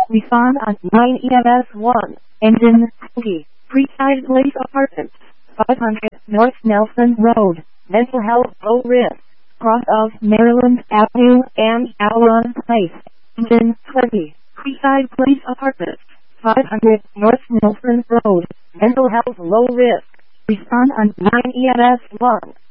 Respond on 9 EMS 1. Engine 20. Freeside Place Apartments. 500 North Nelson Road. Mental health low risk. Cross of Maryland Avenue and Alron Place. Engine 20. Freeside Place Apartments. 500 North Nelson Road. Mental health low risk. Respond on 9 EMS 1.